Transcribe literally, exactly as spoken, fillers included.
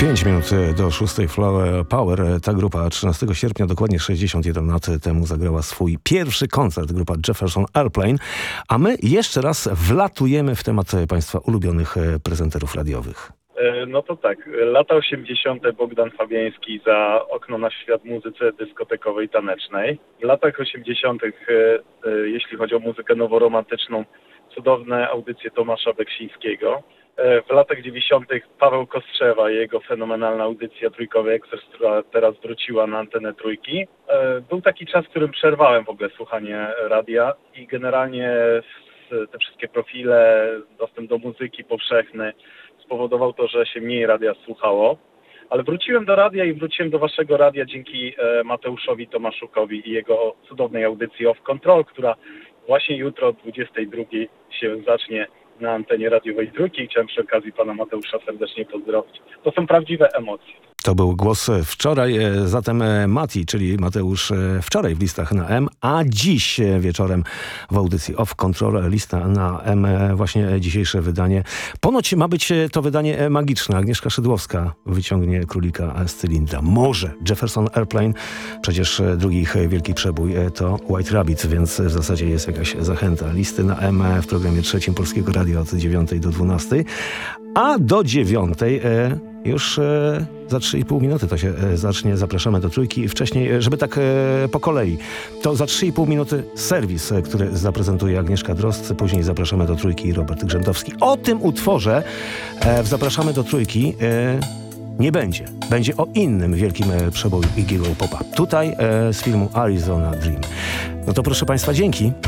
pięć minut do szóstej Flower Power. Ta grupa trzynastego sierpnia, dokładnie sześćdziesiąt jeden lat temu zagrała swój pierwszy koncert, grupa Jefferson Airplane, a my jeszcze raz wlatujemy w temat państwa ulubionych prezenterów radiowych. No to tak, lata osiemdziesiąte Bogdan Fabiański za okno na świat muzyce dyskotekowej, tanecznej. W latach osiemdziesiątych, jeśli chodzi o muzykę noworomantyczną, cudowne audycje Tomasza Beksińskiego. W latach dziewięćdziesiątych Paweł Kostrzewa i jego fenomenalna audycja Trójkowy Ekspres, która teraz wróciła na antenę Trójki. Był taki czas, w którym przerwałem w ogóle słuchanie radia i generalnie te wszystkie profile, dostęp do muzyki powszechny spowodował to, że się mniej radia słuchało. Ale wróciłem do radia i wróciłem do waszego radia dzięki Mateuszowi Tomaszukowi i jego cudownej audycji Off Control, która właśnie jutro o dwudziestej drugiej się zacznie na antenie radiowej Trójki i chciałem przy okazji pana Mateusza serdecznie pozdrowić. To są prawdziwe emocje. To był głos wczoraj, zatem Mati, czyli Mateusz, wczoraj w listach na M, a dziś wieczorem w audycji Off Control, lista na M, właśnie dzisiejsze wydanie. Ponoć ma być to wydanie magiczne. Agnieszka Szydłowska wyciągnie królika z cylindra. Może Jefferson Airplane, przecież drugi ich wielki przebój to White Rabbit, więc w zasadzie jest jakaś zachęta. Listy na M w programie trzecim Polskiego Radia od dziewiątej do dwunastej, a do dziewiątej e, już e, za trzy i pół minuty to się e, zacznie. Zapraszamy do Trójki. Wcześniej, żeby tak e, po kolei, to za trzy i pół minuty serwis, e, który zaprezentuje Agnieszka Drozd. Później zapraszamy do Trójki Robert Grzędowski. O tym utworze e, w Zapraszamy do Trójki e, nie będzie. Będzie o innym wielkim e, przeboju Iggy'ego Popa. Tutaj e, z filmu Arizona Dream. No to proszę państwa, dzięki.